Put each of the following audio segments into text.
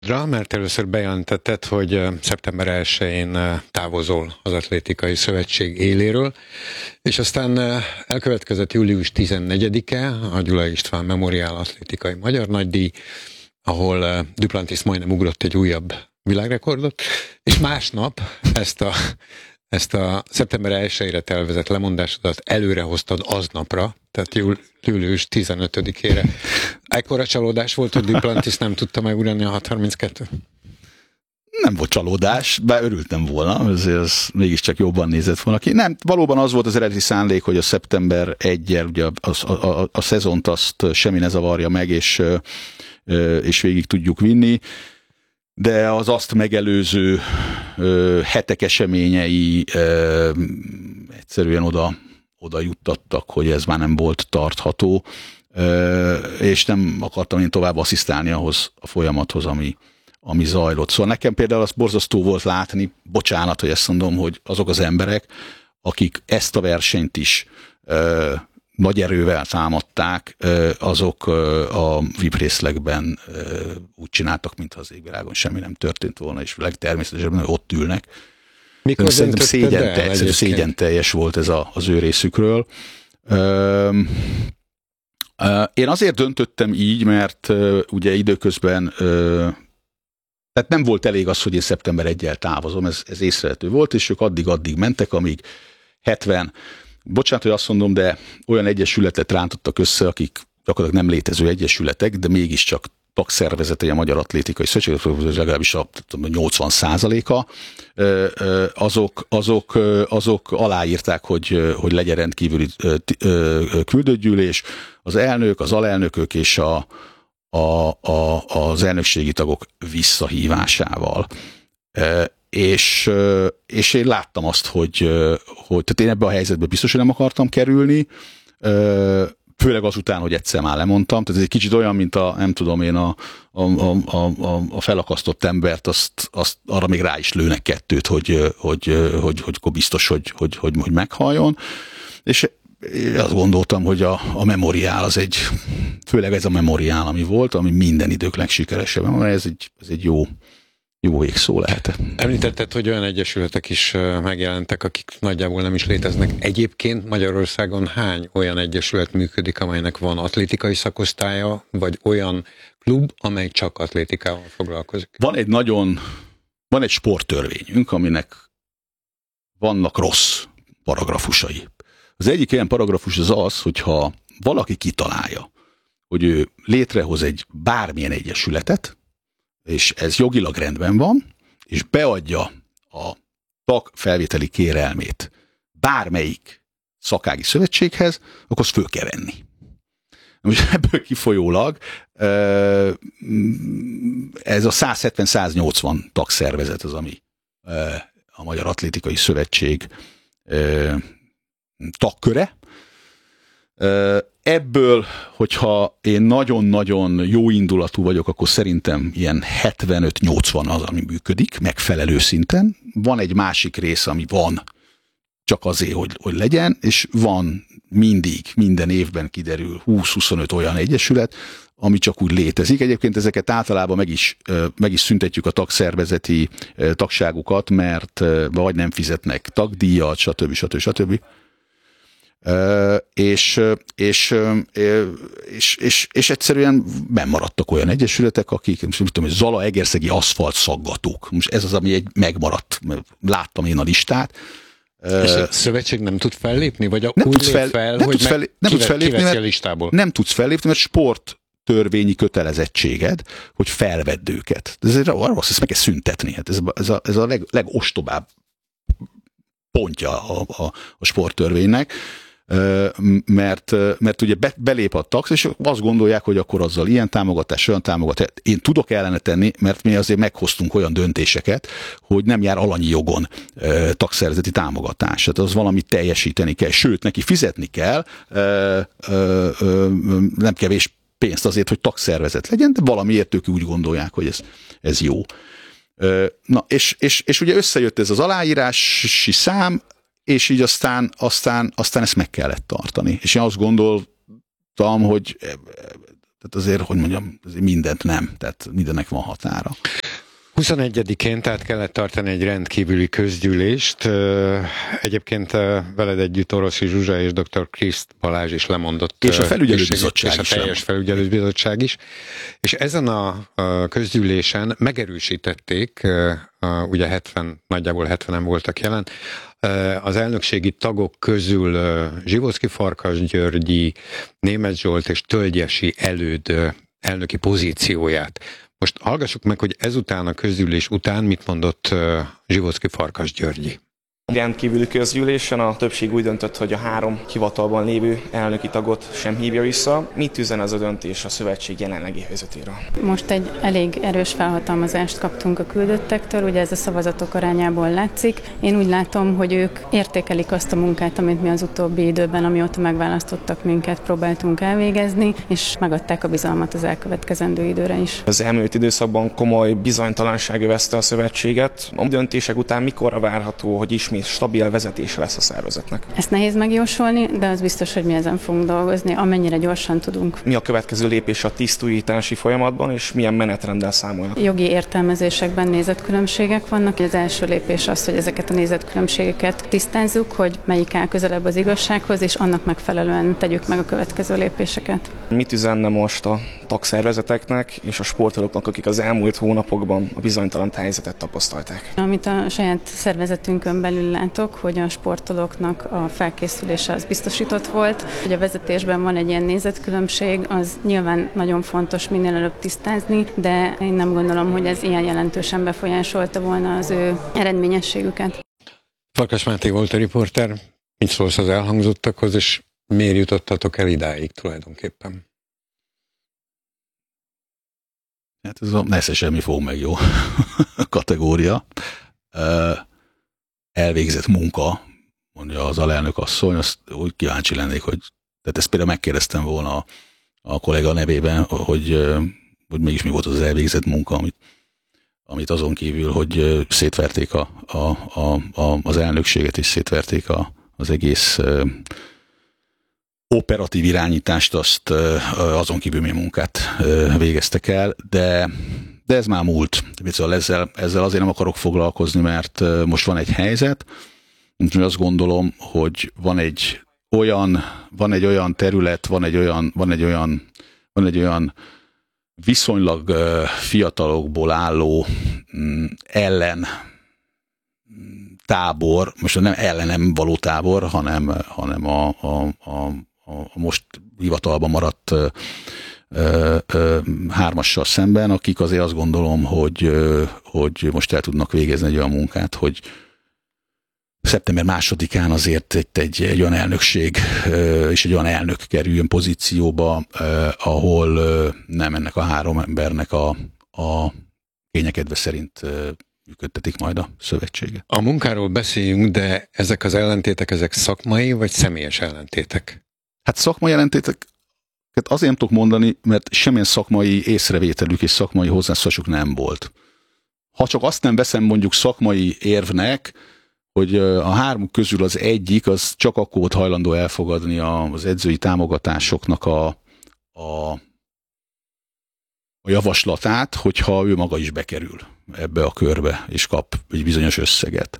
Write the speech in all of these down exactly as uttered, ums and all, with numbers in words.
Dra, mert először bejelentetted, hogy szeptember elsején távozol az Atlétikai Szövetség éléről, és aztán elkövetkezett július tizennegyedike, a Gyulai István Memoriál Atlétikai Magyar Nagydíj, ahol Duplantis majdnem ugrott egy újabb világrekordot, és másnap ezt a, ezt a szeptember elsejére tervezett lemondásodat előre hoztad aznapra, tehát július tizenötödikére. Ekkora csalódás volt, hogy Duplantis nem tudta megugrani a hatszázharminckettőt? Nem volt csalódás, bár örültem volna, ezért az mégiscsak jobban nézett volna ki. Nem, valóban az volt az eredeti szándék, hogy a szeptember elseje, ugye a, a, a, a szezont azt semmi ne zavarja meg, és, és végig tudjuk vinni, de az azt megelőző hetek eseményei egyszerűen oda, oda juttattak, hogy ez már nem volt tartható, és nem akartam én tovább asszisztálni ahhoz a folyamathoz, ami, ami zajlott. Szóval nekem például az borzasztó volt látni, bocsánat, hogy ezt mondom, hogy azok az emberek, akik ezt a versenyt is ö, nagy erővel támadták, ö, azok ö, a vé i pé részlegben ö, úgy csináltak, mintha az égvilágon semmi nem történt volna, és legtermészetesebben, hogy ott ülnek. Mikor szerintem szégyen, te, szégyen teljes volt ez a, az ő részükről. Ö, Én azért döntöttem így, mert uh, ugye időközben uh, tehát nem volt elég az, hogy én szeptember elseje távozom, ez, ez észrevehető volt, és ők addig-addig mentek, amíg hetven, bocsánat, hogy azt mondom, de olyan egyesületet rántottak össze, akik gyakorlatilag nem létező egyesületek, de mégiscsak tagszervezetei a Magyar Atlétikai Szövetség, legalábbis a nyolcvan százaléka, azok, azok, azok aláírták, hogy, hogy legyen rendkívüli küldöttgyűlés, az elnök, az alelnökök és a, a, a, az elnökségi tagok visszahívásával. És, és én láttam azt, hogy, hogy tehát én ebben a helyzetben biztos, hogy nem akartam kerülni, főleg azután, hogy egyszer már lemondtam. Tehát ez egy kicsit olyan, mint a, nem tudom én, a, a, a, a, a felakasztott embert, azt, azt arra még rá is lőnek kettőt, hogy, hogy, hogy, hogy, hogy biztos, hogy, hogy, hogy, hogy meghalljon. És én azt gondoltam, hogy a, a memoriál az egy, főleg ez a memoriál, ami volt, ami minden idők legsikeresebb, mert ez egy, ez egy jó, jó végszó lehet. Említetted, hogy olyan egyesületek is megjelentek, akik nagyjából nem is léteznek. Egyébként Magyarországon hány olyan egyesület működik, amelynek van atlétikai szakosztálya, vagy olyan klub, amely csak atlétikával foglalkozik? Van egy nagyon, van egy sporttörvényünk, aminek vannak rossz paragrafusai. Az egyik ilyen paragrafus az az, hogyha valaki kitalálja, hogy ő létrehoz egy bármilyen egyesületet, és ez jogilag rendben van, és beadja a tagfelvételi kérelmét bármelyik szakági szövetséghez, akkor azt föl kell venni. Most ebből kifolyólag ez a száz hetven száz nyolcvan tagszervezet az, ami a Magyar Atlétikai Szövetség tagköre. Ebből, hogyha én nagyon-nagyon jó indulatú vagyok, akkor szerintem ilyen hetvenöt nyolcvan az, ami működik, megfelelő szinten. Van egy másik rész, ami van csak azért, hogy, hogy legyen, és van mindig, minden évben kiderül húsz-huszonöt olyan egyesület, ami csak úgy létezik. Egyébként ezeket általában meg is, meg is szüntetjük a tagszervezeti tagságukat, mert vagy nem fizetnek tagdíjat, stb. stb. stb. Uh, és, és, és, és, és egyszerűen bennmaradtak olyan egyesületek, akik, most tudom, hogy Zalaegerszegi aszfalt szaggatók. Most ez az, ami egy megmaradt. Láttam én a listát. És a szövetség nem tud fellépni? Vagy nem úgy tudsz lép fel, fel, nem hogy tudsz fel, nem tudsz fellépni, a listából? Nem tudsz fellépni, mert sport törvényi kötelezettséged, hogy felvedd őket. Ez egy rossz, ezt meg kell szüntetni. Hát ez, ez a, ez a leg, legostobább pontja a, a, a sporttörvénynek. Mert, mert ugye be, belép a tax, és azt gondolják, hogy akkor azzal ilyen támogatás, olyan támogatás. Én tudok ellene tenni, mert mi azért meghoztunk olyan döntéseket, hogy nem jár alanyi jogon e, tagszervezeti támogatás. Tehát az valamit teljesíteni kell, sőt, neki fizetni kell, e, e, e, nem kevés pénzt azért, hogy tagszervezet legyen, de valamiért ők úgy gondolják, hogy ez, ez jó. E, na, és, és, és ugye összejött ez az aláírási szám, és így aztán, aztán, aztán ezt meg kellett tartani. És én azt gondoltam, hogy Tehát azért, hogy mondjam, azért mindent nem, tehát mindennek van határa. huszonegyedikén tehát kellett tartani egy rendkívüli közgyűlést. Egyébként veled együtt Oroszi Zsuzsa és dr. Kriszt Balázs is lemondott. És a felügyelőbizottság és a is. teljes felügyelőbizottság is. És ezen a közgyűlésen megerősítették, ugye hetven, nagyjából hetvenen voltak jelen, az elnökségi tagok közül Zsivoszki Farkas Györgyi, Németh Zsolt és Tölgyesi Előd elnöki pozícióját. Most hallgassuk meg, hogy ezután a közgyűlés után mit mondott Zsivoszki Farkas Györgyi. Rendkívüli közgyűlésen a többség úgy döntött, hogy a három hivatalban lévő elnöki tagot sem hívja vissza. Mit üzen ez a döntés a szövetség jelenlegi helyzetéről? Most egy elég erős felhatalmazást kaptunk a küldöttektől, ugye ez a szavazatok arányából látszik. Én úgy látom, hogy ők értékelik azt a munkát, amit mi az utóbbi időben, amióta megválasztottak minket, próbáltunk elvégezni, és megadták a bizalmat az elkövetkezendő időre is. Az elmúlt időszakban komoly bizonytalanság övezte a szövetséget. A döntések után mikorra várható, hogy ismét stabil vezetése lesz a szervezetnek? Ezt nehéz megjósolni, de az biztos, hogy mi ezen fogunk dolgozni, amennyire gyorsan tudunk. Mi a következő lépés a tisztújítási folyamatban, és milyen menetrenddel számolnak? Jogi értelmezésekben nézetkülönbségek vannak. Az első lépés az, hogy ezeket a nézetkülönbségeket tisztázzuk, hogy melyik áll közelebb az igazsághoz, és annak megfelelően tegyük meg a következő lépéseket. Mit üzenne most a tagszervezeteknek és a sportolóknak, akik az elmúlt hónapokban a bizonytalan helyzetet tapasztalták? Amit a saját szervezetünkön belül látok, hogy a sportolóknak a felkészülése az biztosított volt. Hogy a vezetésben van egy ilyen nézetkülönbség, az nyilván nagyon fontos minél előbb tisztázni, de én nem gondolom, hogy ez ilyen jelentősen befolyásolta volna az ő eredményességüket. Farkas Máté volt a riporter. Mit szólsz az elhangzottakhoz, és miért jutottatok el idáig tulajdonképpen? Hát ez a nesze semmi fog meg jó kategória. Elvégzett munka, mondja az alelnök asszony, azt úgy kíváncsi lennék, hogy tehát ezt például megkérdeztem volna a, a kollega nevében, hogy, hogy mégis mi volt az elvégzett munka, amit, amit azon kívül, hogy szétverték a, a, a, a, az elnökséget, és szétverték a, az egész operatív irányítást, azt azon kívül mi munkát végeztek el, de de ez már múlt. Szóval ezzel, ezzel azért nem akarok foglalkozni, mert most van egy helyzet, úgyhogy azt gondolom, hogy van egy olyan, van egy olyan terület, van egy olyan, van egy olyan, van egy olyan viszonylag fiatalokból álló ellen tábor, most nem ellenem való tábor, hanem, hanem a, a, a, a most hivatalban maradt Ö, ö, hármassal szemben, akik azért azt gondolom, hogy, ö, hogy most el tudnak végezni egy olyan munkát, hogy szeptember másodikán azért egy, egy, egy olyan elnökség ö, és egy olyan elnök kerüljön pozícióba, ö, ahol ö, nem ennek a három embernek a, a kényekedve szerint ö, működtetik majd a szövetséget. A munkáról beszéljünk, de ezek az ellentétek, ezek szakmai vagy személyes ellentétek? Hát szakmai ellentétek azért nem tudok mondani, mert semmilyen szakmai észrevételük és szakmai hozzászólásuk nem volt. Ha csak azt nem veszem mondjuk szakmai érvnek, hogy a három közül az egyik, az csak akkor volt hajlandó elfogadni az edzői támogatásoknak a, a, a javaslatát, hogyha ő maga is bekerül ebbe a körbe, és kap egy bizonyos összeget.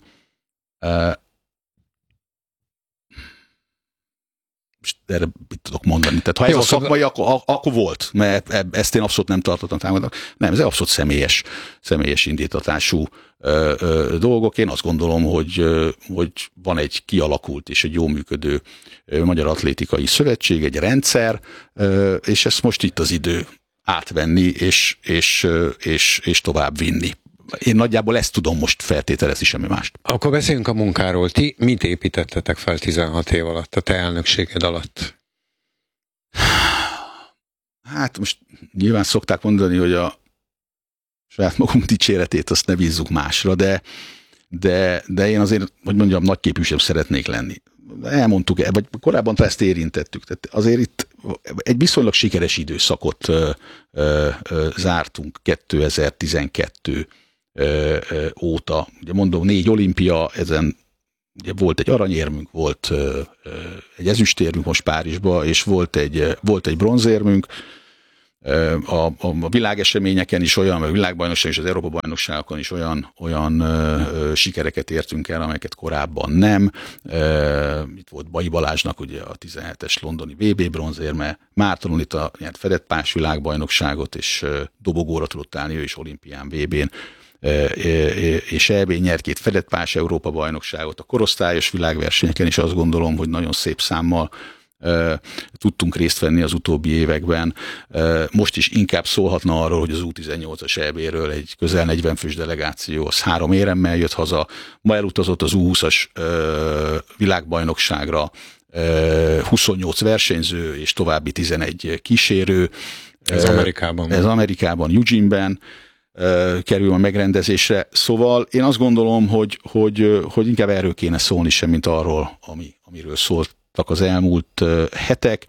Erre mit tudok mondani. Tehát ha ez Jó, a szakmai, akkor, akkor volt, mert ezt én abszolút nem tartottam támadnak. Nem, ez abszolút személyes, személyes indítatású ö, ö, dolgok. Én azt gondolom, hogy, ö, hogy van egy kialakult és egy jó működő ö, Magyar Atlétikai Szövetség, egy rendszer, ö, és ezt most itt az idő átvenni és, és, ö, és, és tovább vinni. Én nagyjából ezt tudom most feltételezni, semmi mást. Akkor beszéljünk a munkáról. Ti mit építettetek fel tizenhat év alatt, a te elnökséged alatt? Hát most nyilván szokták mondani, hogy a saját magunk dicséretét azt ne bízzuk másra, de, de, de én azért, hogy mondjam, nagyképű sem szeretnék lenni. Elmondtuk, vagy korábban ezt érintettük. Tehát azért itt egy viszonylag sikeres időszakot ö, ö, ö, zártunk kétezer-tizenkettő Ö, ö, óta. Ugye mondom, négy olimpia, ezen ugye volt egy aranyérmünk, volt ö, ö, egy ezüstérmünk most Párizsba, és volt egy, volt egy bronzérmünk, A, a, a világeseményeken is olyan, a világbajnokság és az Európa-bajnokságokon is olyan, olyan ö, ö, sikereket értünk el, amelyeket korábban nem. Ö, itt volt Bai Balázsnak ugye a tizenhetes londoni vé bé bronzérme, Márton Unita nyert fedett pás világbajnokságot, és ö, dobogóra tudott állni ő is olimpián, vé bén, ö, ö, és é bé nyert két fedett pás Európa-bajnokságot. A korosztályos világversenyeken is azt gondolom, hogy nagyon szép számmal Uh, tudtunk részt venni az utóbbi években. Uh, most is inkább szólhatna arról, hogy az U tizennyolcas é béről egy közel negyven fős delegáció, az három éremmel jött haza. Ma elutazott az U húszas uh, világbajnokságra uh, huszonnyolc versenyző és további tizenegy kísérő. Ez uh, Amerikában. Ez Amerikában, Eugene-ben uh, kerül a megrendezésre. Szóval én azt gondolom, hogy, hogy, hogy inkább erről kéne szólni sem, mint arról, ami, amiről szólt az elmúlt hetek,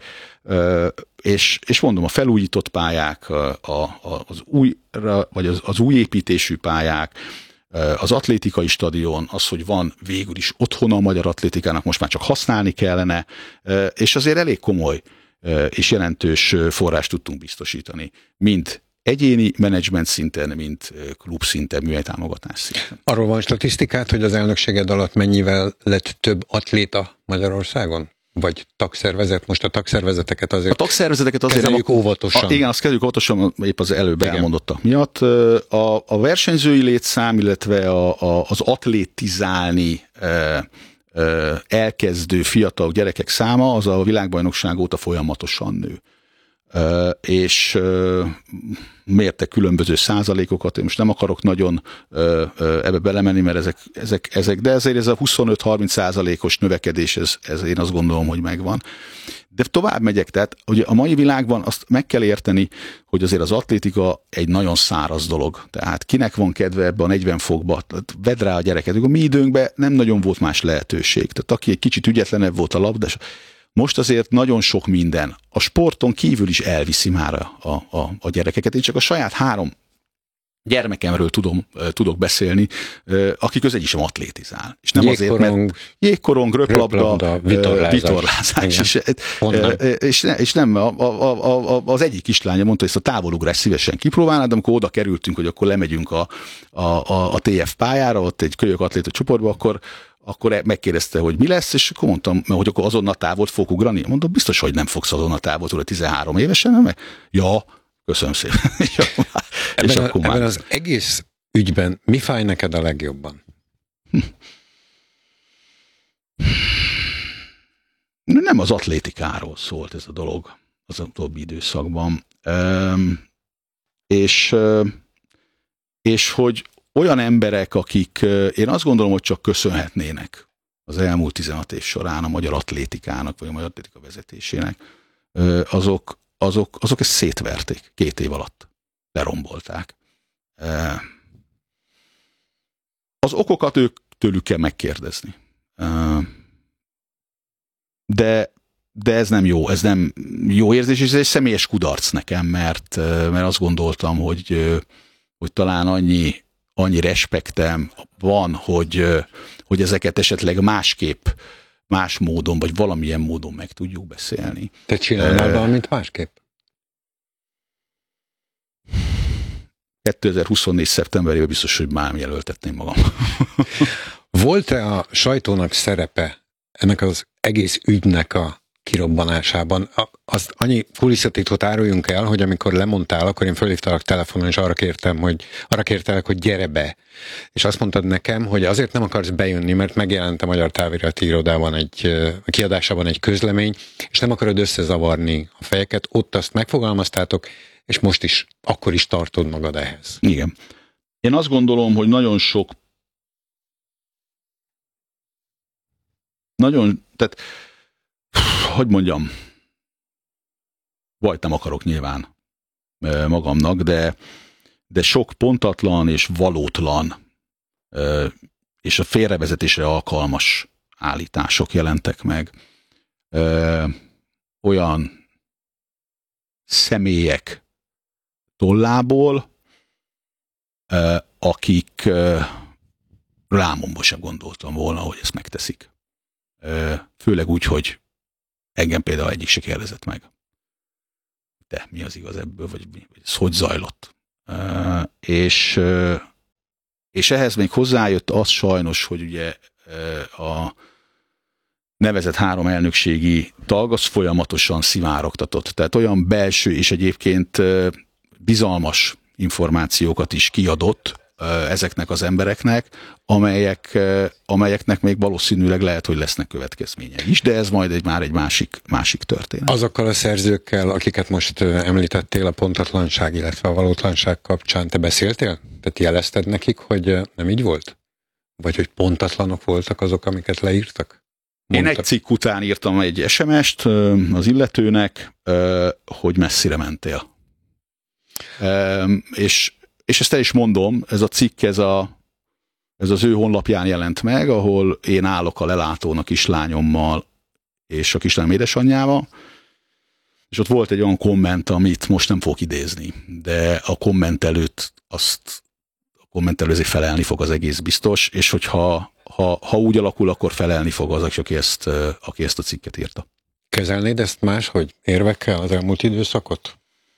és, és mondom, a felújított pályák, a, a, az, új, vagy az, az új építésű pályák, az atlétikai stadion, az, hogy van végül is otthona a magyar atlétikának, most már csak használni kellene, és azért elég komoly és jelentős forrást tudtunk biztosítani, mind egyéni menedzsment szinten, mint klub szinten, műhelytámogatás szinten. Arról van statisztikát, hogy az elnökséged alatt mennyivel lett több atléta Magyarországon? Vagy tagszervezet? Most a tagszervezeteket azért, a tagszervezeteket azért kezeljük nem, óvatosan. A, igen, azt kezdjük óvatosan, épp az előbb igen. elmondottak miatt. A, a versenyzői létszám, illetve a, a, az atlétizálni e, e, elkezdő fiatal gyerekek száma, az a világbajnokság óta folyamatosan nő. Uh, és uh, mértek különböző százalékokat, én most nem akarok nagyon uh, uh, ebbe belemenni, mert ezek, ezek, ezek, de ezért ez a huszonöt-harminc százalékos növekedés, ez, ez én azt gondolom, hogy megvan. De tovább megyek, tehát ugye a mai világban azt meg kell érteni, hogy azért az atlétika egy nagyon száraz dolog. Tehát kinek van kedve ebbe a negyven fokba, vedd rá a gyereket. A mi időnkben nem nagyon volt más lehetőség. Tehát aki egy kicsit ügyetlenebb volt a labdás, most azért nagyon sok minden a sporton kívül is elviszi már a, a, a gyerekeket. Én csak a saját három gyermekemről tudom, tudok beszélni, aki közben is sem atlétizál. És nem jégkorong, azért, mert jégkorong, röplabda, röplabda vitorlázás. vitorlázás és, és, ne, és nem, a, a, a, az egyik kislánya mondta, hogy ezt a távolugrás szívesen kipróbálnád, de amikor oda kerültünk, hogy akkor lemegyünk a, a, a, a té ef pályára, ott egy kölyök atléta csoportba, akkor akkor megkérdezte, hogy mi lesz, és akkor mondtam, hogy akkor azonnal távot fogok ugrani. Mondom, biztos, hogy nem fogsz azonnal távot ugrani tizenhárom évesen, nem? Ja, köszönöm szépen. és akkor, ebben, és akkor a, már... ebben az egész ügyben mi fáj neked a legjobban? Nem az atlétikáról szólt ez a dolog az utóbbi időszakban. Üm, és, és hogy olyan emberek, akik én azt gondolom, hogy csak köszönhetnének az elmúlt tizenhat év során a magyar atlétikának, vagy a magyar atlétika vezetésének, azok, azok, azok ezt szétverték két év alatt. Lerombolták. Az okokat ők tőlük kell megkérdezni. De, de ez nem jó, ez nem jó érzés, és ez egy személyes kudarc nekem, mert, mert azt gondoltam, hogy, hogy talán annyi annyi respektem van, hogy, hogy ezeket esetleg másképp, más módon, vagy valamilyen módon meg tudjuk beszélni. Te csinálnál uh, valamit másképp? kétezer-huszonnégy szeptemberében biztos, hogy már jelöltetném magam. Volt-e a sajtónak szerepe ennek az egész ügynek a kirobbanásában? Azt annyi kulisszatitkot áruljunk el, hogy amikor lemondtál, akkor én fölhívtalak telefonon, és arra kértem, hogy arra kértelek, hogy gyere be. És azt mondtad nekem, hogy azért nem akarsz bejönni, mert megjelent a Magyar Távirati Irodában egy a kiadásában egy közlemény, és nem akarod összezavarni a fejeket. Ott azt megfogalmaztátok, és most is, akkor is tartod magad ehhez. Igen. Én azt gondolom, hogy nagyon sok nagyon, tehát hogy mondjam, bajt nem akarok nyilván magamnak, de, de sok pontatlan és valótlan és a félrevezetésre alkalmas állítások jelentek meg. Olyan személyek tollából, akik rámomba sem gondoltam volna, hogy ezt megteszik. Főleg úgy, hogy engem például egyik se kérdezett meg. vitte, mi az igaz ebből, vagy, vagy ez hogy zajlott. Uh, és, uh, és ehhez még hozzájött az sajnos, hogy ugye uh, a nevezett három elnökségi tag az folyamatosan szivárogtatott. Tehát olyan belső és egyébként uh, bizalmas információkat is kiadott uh, ezeknek az embereknek, amelyek, uh, amelyeknek még valószínűleg lehet, hogy lesznek következményei is, de ez majd egy, már egy másik, másik történet. Azokkal a szerzőkkel, akiket most említettél a pontatlanság, illetve a valótlanság kapcsán, te beszéltél? Tehát jelezted nekik, hogy nem így volt? Vagy hogy pontatlanok voltak azok, amiket leírtak? Mondtak. Én egy cikk után írtam egy es em est az illetőnek, hogy messzire mentél. És, és ezt el is mondom, ez a cikk, ez, a, ez az ő honlapján jelent meg, ahol én állok a lelátón a kislányommal és a kislányom édesanyjával, és ott volt egy olyan komment, amit most nem fogok idézni, de a komment előtt azt a komment előtt felelni fog az egész biztos, és hogyha ha, ha úgy alakul, akkor felelni fog az, aki ezt, aki ezt a cikket írta. Kezelnéd ezt máshogy érvekkel az elmúlt időszakot?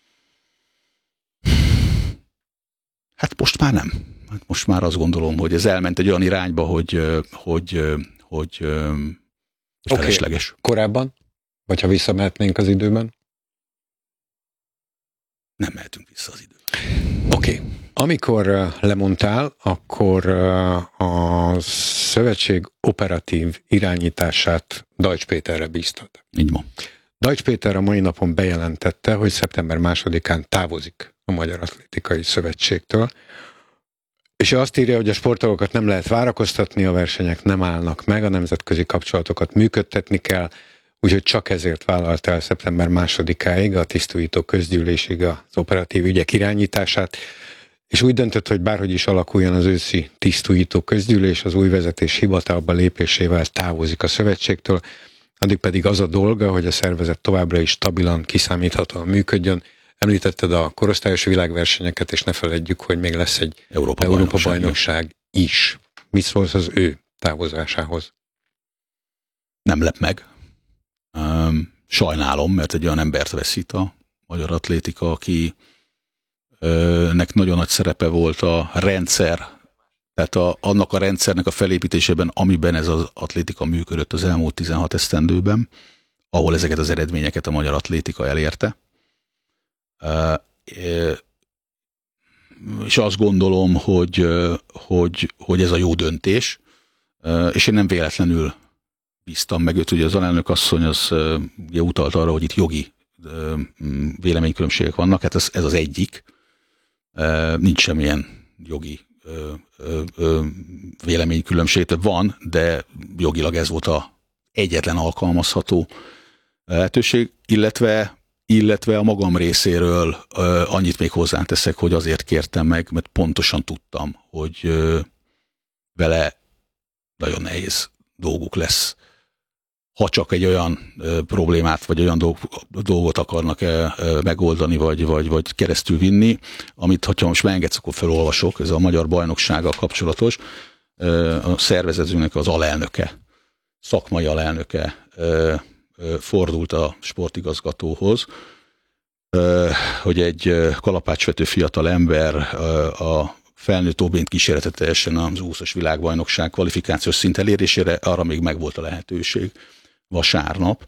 Hát most már nem. Hát most már azt gondolom, hogy ez elment egy olyan irányba, hogy, hogy, hogy, hogy felesleges. Okay. Korábban? Vagy ha visszamehetnénk az időben? Nem mehetünk vissza az időben. Oké. Okay. Amikor lemondtál, akkor a szövetség operatív irányítását Deutsch Péterre bíztad. Így van. Deutsch Péter a mai napon bejelentette, hogy szeptember másodikán távozik a Magyar Atlétikai Szövetségtől, és ő azt írja, hogy a sportolókat nem lehet várakoztatni, a versenyek nem állnak meg, a nemzetközi kapcsolatokat működtetni kell, úgyhogy csak ezért vállalt el szeptember másodikáig a tisztújító közgyűlésig az operatív ügyek irányítását, és úgy döntött, hogy bárhogy is alakuljon az őszi tisztújító közgyűlés, az új vezetés hivatalba lépésével távozik a szövetségtől, addig pedig az a dolga, hogy a szervezet továbbra is stabilan, kiszámíthatóan működjön. Említetted a korosztályos világversenyeket, és ne feledjük, hogy még lesz egy Európa, Európa bajnokság, bajnokság is. Mit szólsz az ő távozásához? Nem lep meg. Um, sajnálom, mert egy olyan embert veszít a magyar atlétika, aki nek nagyon nagy szerepe volt a rendszer, tehát a, annak a rendszernek a felépítésében, amiben ez az atlétika működött az elmúlt tizenhat esztendőben, ahol ezeket az eredményeket a magyar atlétika elérte. És azt gondolom, hogy, hogy, hogy ez a jó döntés, és én nem véletlenül bíztam meg őt, ugye az alelnök asszony az ugye utalt arra, hogy itt jogi véleménykülönbségek vannak, hát ez, ez az egyik. Nincs semmilyen jogi véleménykülönbség, van, de jogilag ez volt a egyetlen alkalmazható lehetőség, illetve, illetve a magam részéről annyit még hozzáteszek, hogy azért kértem meg, mert pontosan tudtam, hogy vele nagyon nehéz dolguk lesz. Ha csak egy olyan ö, problémát, vagy olyan dolg, dolgot akarnak ö, ö, megoldani, vagy, vagy, vagy keresztül vinni, amit, ha most megengedsz, akkor felolvasok, ez a magyar bajnoksággal kapcsolatos, ö, a szervezetünknek az alelnöke, szakmai alelnöke ö, ö, fordult a sportigazgatóhoz, ö, hogy egy kalapácsvető fiatal ember ö, a felnőtt óbént kísérletet teljesen az úszós világbajnokság kvalifikációs szint elérésére, arra még megvolt a lehetőség vasárnap.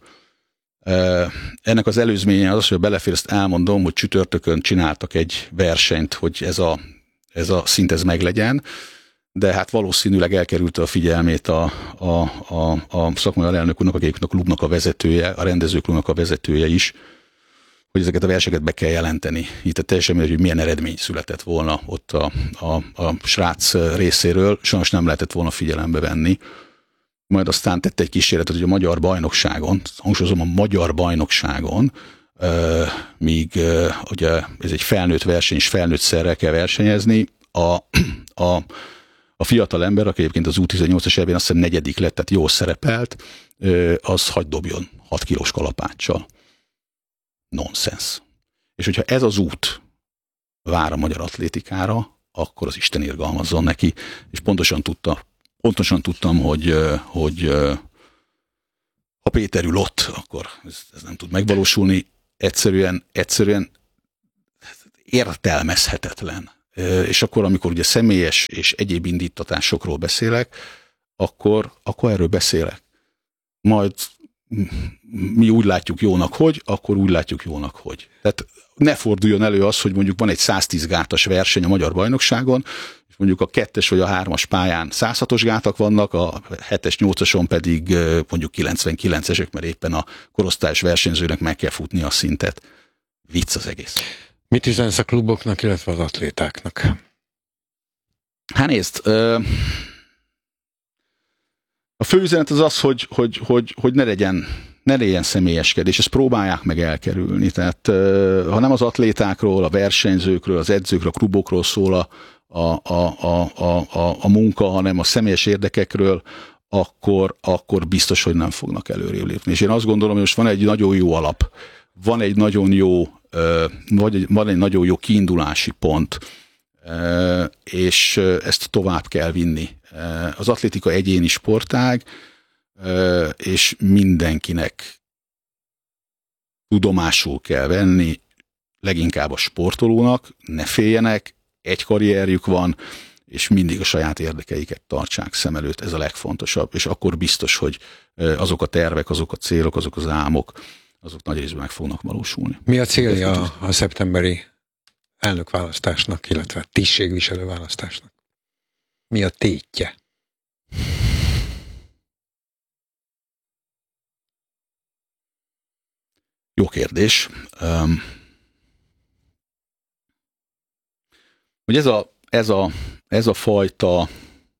Ennek az előzménye az, hogy belefér, ezt elmondom, hogy csütörtökön csináltak egy versenyt, hogy ez a, ez a szint ez meglegyen, de hát valószínűleg elkerült a figyelmét a, a, a, a szakmai alelnök úrnak, aki a klubnak a vezetője, a rendezőklubnak a vezetője is, hogy ezeket a verseket be kell jelenteni. Itt teljesen mindegy, hogy milyen eredmény született volna ott a, a, a srác részéről, sajnos nem lehetett volna figyelembe venni. Majd aztán tette egy kísérletet, hogy a magyar bajnokságon, hangsúlyozom a magyar bajnokságon, euh, míg euh, ugye ez egy felnőtt verseny, és felnőtt szerrel kell versenyezni, a, a, a fiatal ember, aki egyébként az U tizennyolcas évben azt hiszem negyedik lett, tehát jól szerepelt, euh, az hagy dobjon hat kilós kalapáccsal. Nonsens. És hogyha ez az út vár a magyar atlétikára, akkor az Isten irgalmazzon neki, és pontosan tudta, pontosan tudtam, hogy, hogy ha Péter ül ott, akkor ez, ez nem tud megvalósulni. egyszerűen, egyszerűen értelmezhetetlen. És akkor, amikor ugye személyes és egyéb indítatásokról beszélek, akkor, akkor erről beszélek. Majd mi úgy látjuk jónak, hogy, akkor úgy látjuk jónak, hogy. Tehát ne forduljon elő az, hogy mondjuk van egy száztíz gátas verseny a magyar bajnokságon, és mondjuk a kettes vagy a hármas pályán száz hatos gátak vannak, a hetes, nyolcason pedig mondjuk kilencvenkilencesek, mert éppen a korosztályos versenyzőnek meg kell futni a szintet. Vicc az egész. Mit üzensz a kluboknak, illetve az atlétáknak? Hát nézd, a fő üzenet az az, hogy, hogy, hogy, hogy ne legyen, ne legyen személyeskedés, ezt próbálják meg elkerülni. Tehát ha nem az atlétákról, a versenyzőkről, az edzőkről, a klubokról szól a, a, a, a, a, a munka, hanem a személyes érdekekről, akkor, akkor biztos, hogy nem fognak előrébb lépni. És én azt gondolom, hogy most van egy nagyon jó alap, van egy nagyon jó, vagy van egy nagyon jó kiindulási pont, és ezt tovább kell vinni. Az atlétika egyéni sportág, és mindenkinek tudomásul kell venni, leginkább a sportolónak, ne féljenek, egy karrierjük van, és mindig a saját érdekeiket tartsák szem előtt, ez a legfontosabb, és akkor biztos, hogy azok a tervek, azok a célok, azok az álmok, azok nagy részben meg fognak valósulni. Mi a célja a, a szeptemberi elnökválasztásnak, illetve tisztségviselő választásnak? Mi a tétje? Jó kérdés. Um, hogy ez a, ez a, ez a fajta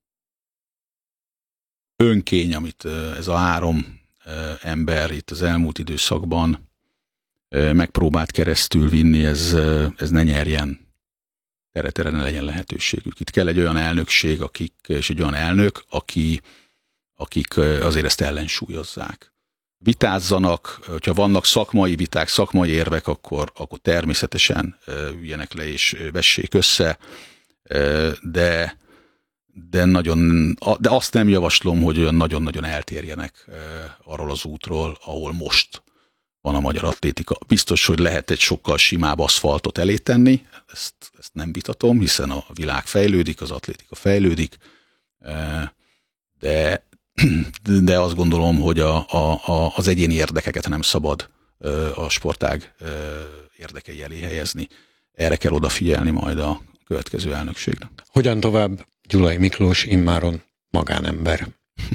önkény, amit ez a három ember itt az elmúlt időszakban megpróbált keresztül vinni, ez, ez ne nyerjen teret, erre ne legyen lehetőségük. Itt kell egy olyan elnökség, akik, és egy olyan elnök, aki, akik azért ezt ellensúlyozzák. Vitázzanak, hogyha vannak szakmai viták, szakmai érvek, akkor, akkor természetesen üljenek le és vessék össze, de, de, nagyon, de azt nem javaslom, hogy olyan nagyon-nagyon eltérjenek arról az útról, ahol most van a magyar atlétika. Biztos, hogy lehet egy sokkal simább aszfaltot elé tenni, ezt, ezt nem vitatom, hiszen a világ fejlődik, az atlétika fejlődik, de, de azt gondolom, hogy a, a, az egyéni érdekeket nem szabad a sportág érdekei elé helyezni. Erre kell odafigyelni majd a következő elnökségnek. Hogyan tovább Gyulai Miklós immáron magánember?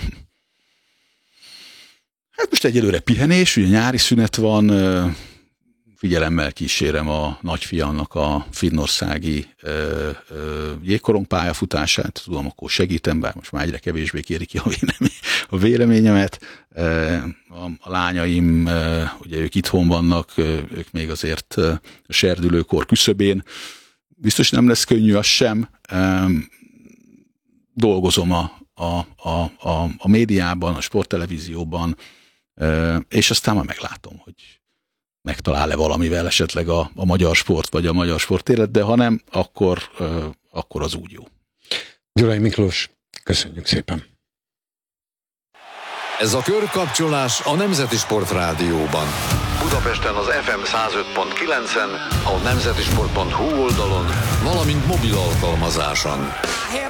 Hát most egyelőre pihenés, ugye nyári szünet van, figyelemmel kísérem a nagyfiamnak a finnországi jégkorong pályafutását, tudom, akkor segítem, bár most már egyre kevésbé kéri ki a véleményemet. A lányaim, ugye ők itthon vannak, ők még azért a serdülőkor küszöbén. Biztos nem lesz könnyű az sem. Dolgozom a, a, a, a, a médiában, a sporttelevízióban, és aztán már meglátom, hogy megtalál-e valamivel esetleg a, a magyar sport, vagy a magyar sportélet, de ha nem, akkor, akkor az úgy jó. Gyulai Miklós, köszönjük szépen! Ez a körkapcsolás a Nemzeti Sport Rádióban. Budapesten az ef em száz öt pont kilencen, a nemzetisport pont hu oldalon, valamint mobil alkalmazáson.